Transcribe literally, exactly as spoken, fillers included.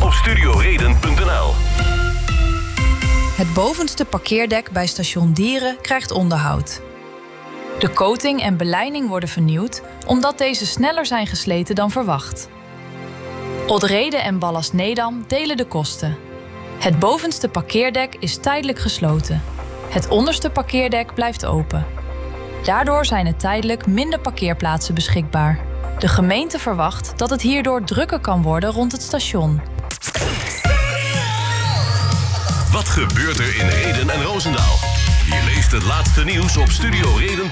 op studioreden punt n l. Het bovenste parkeerdek bij station Dieren krijgt onderhoud. De coating en belijning worden vernieuwd omdat deze sneller zijn gesleten dan verwacht. Odd-Rede en Ballast Nedam delen de kosten. Het bovenste parkeerdek is tijdelijk gesloten. Het onderste parkeerdek blijft open. Daardoor zijn er tijdelijk minder parkeerplaatsen beschikbaar. De gemeente verwacht dat het hierdoor drukker kan worden rond het station. Wat gebeurt er in Rheden en Roosendaal? Je leest het laatste nieuws op studioreden punt n l.